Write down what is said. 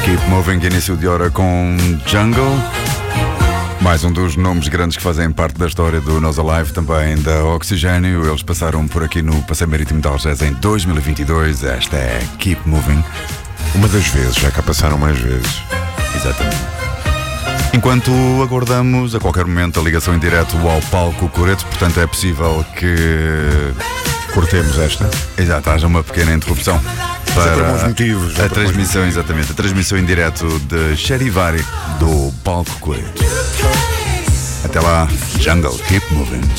Keep Moving, início de hora com Jungle. Mais um dos nomes grandes que fazem parte da história do Nós Alive, também da Oxigênio. Eles passaram por aqui no Passeio Marítimo de Algés em 2022. Esta é Keep Moving. Uma das vezes, já cá passaram mais vezes. Exatamente. Enquanto aguardamos a qualquer momento a ligação em direto ao palco Coreto, portanto é possível que cortemos esta. Exato, haja uma pequena interrupção para bons motivos. A transmissão, exatamente, a transmissão em direto de Charivari do palco Coreto. Até lá, Jungle, Keep Moving.